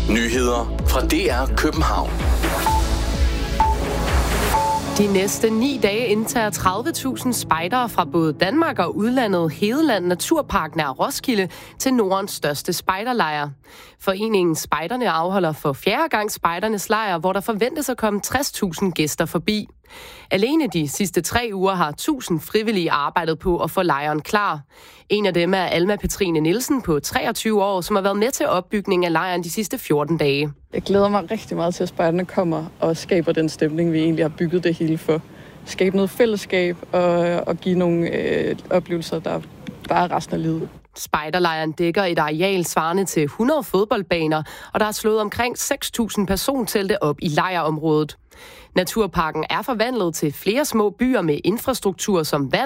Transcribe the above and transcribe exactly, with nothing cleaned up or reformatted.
Nyheder fra D R København. De næste ni dage indtager tredive tusind spejdere fra både Danmark og udlandet Hedeland Naturpark nær Roskilde til Nordens største spejderlejr. Foreningen Spejderne afholder for fjerde gang spejdernes lejr, hvor der forventes at komme tres tusind gæster forbi. Alene de sidste tre uger har tusind frivillige arbejdet på at få lejren klar. En af dem er Alma Petrine Nielsen på treogtyve år, som har været med til opbygningen af lejren de sidste fjorten dage. Jeg glæder mig rigtig meget til, at spejderne kommer og skaber den stemning, vi egentlig har bygget det hele for. Skabe noget fællesskab og, og give nogle øh, oplevelser, der bare er resten af livet. Spejderlejren dækker et areal svarende til hundrede fodboldbaner, og der er slået omkring seks tusind persontelte op i lejrområdet. Naturparken er forvandlet til flere små byer med infrastruktur som vand,